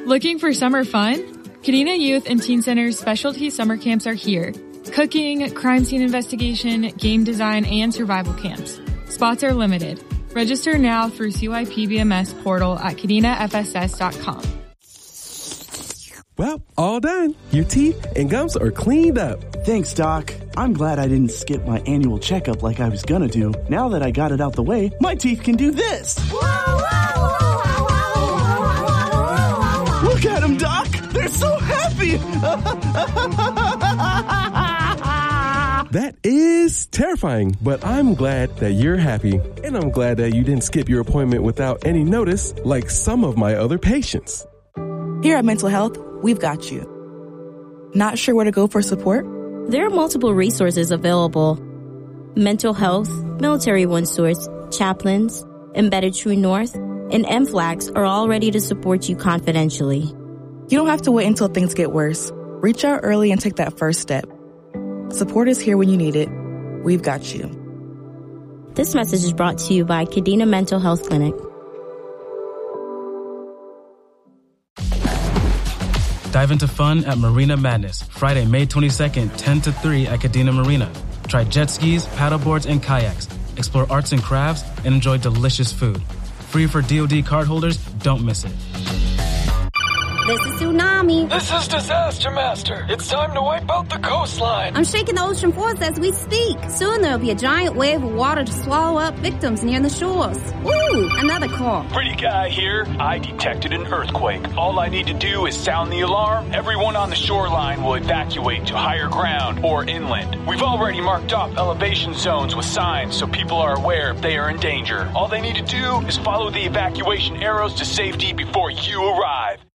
Looking for summer fun? Kadena Youth and Teen Center's specialty summer camps are here. Cooking, crime scene investigation, game design, and survival camps. Spots are limited. Register now through CYPBMS portal at KadenaFSS.com. Well, all done. Your teeth and gums are cleaned up. Thanks, Doc. I'm glad I didn't skip my annual checkup like I was gonna do. Now that I got it out the way, my teeth can do this. Look at them, Doc. They're so happy. That is terrifying, but I'm glad that you're happy. And I'm glad that you didn't skip your appointment without any notice like some of my other patients. Here at Mental Health, we've got you. Not sure where to go for support? There are multiple resources available. Mental Health, Military One Source, Chaplains, Embedded True North, and MFLAGs are all ready to support you confidentially. You don't have to wait until things get worse. Reach out early and take that first step. Support is here when you need it. We've got you. This message is brought to you by Kadena Mental Health Clinic. Dive into fun at Marina Madness, Friday, May 22nd, 10 to 3 at Kadena Marina. Try jet skis, paddleboards, and kayaks. Explore arts and crafts and enjoy delicious food. Free for DoD cardholders, don't miss it. This is Tsunami. This is Disaster Master. It's time to wipe out the coastline. I'm shaking the ocean force as we speak. Soon there'll be a giant wave of water to swallow up victims near the shores. Ooh, another call. Pretty guy here. I detected an earthquake. All I need to do is sound the alarm. Everyone on the shoreline will evacuate to higher ground or inland. We've already marked off elevation zones with signs so people are aware if they are in danger. All they need to do is follow the evacuation arrows to safety before you arrive.